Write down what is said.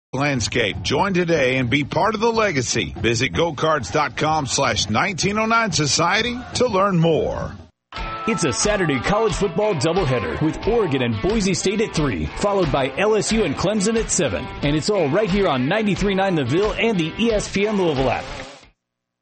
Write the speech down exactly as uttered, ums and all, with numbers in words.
Landscape. Join today and be part of the legacy. Visit gocards.com slash 1909 Society to learn more. It's a Saturday college football doubleheader with Oregon and Boise State at three, followed by L S U and Clemson at seven. And it's all right here on ninety-three point nine The Ville and the E S P N Louisville app.